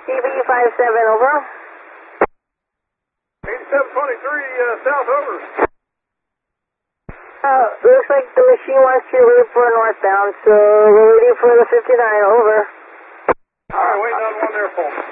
DB57, over. 8723, south, over. Looks like the machine wants to route for northbound, so we're waiting for the 59, over. Alright, waiting on one there, folks.